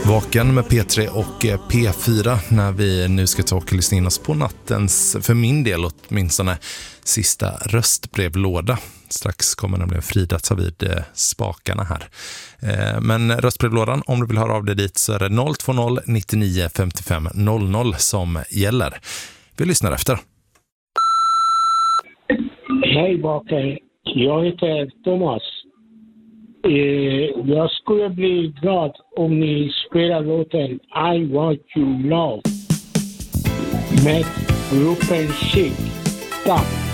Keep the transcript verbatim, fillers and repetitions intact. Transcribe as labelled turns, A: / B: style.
A: Vaken med P tre och P fyra när vi nu ska ta och lyssna in oss på nattens, för min del åtminstone, sista röstbrevlåda. Strax kommer nämligen Frida ta vid spakarna här. Men röstbrevlådan, om du vill höra av dig dit, så är det noll två noll nittionio femtiofem noll noll som gäller. Vi lyssnar efter.
B: Hej Baken, jag heter Thomas. Jag skulle bli glad om ni spelar låten I Want You Love med gruppen Chic. Tack!